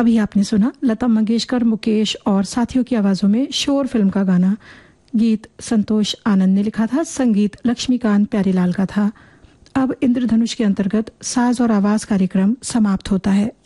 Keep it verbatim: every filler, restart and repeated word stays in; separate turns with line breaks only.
अभी आपने सुना लता मंगेशकर, मुकेश और साथियों की आवाजों में शोर फिल्म का गाना। गीत संतोष आनंद ने लिखा था, संगीत लक्ष्मीकांत प्यारीलाल का था। अब इंद्रधनुष के अंतर्गत साज और आवाज कार्यक्रम समाप्त होता है।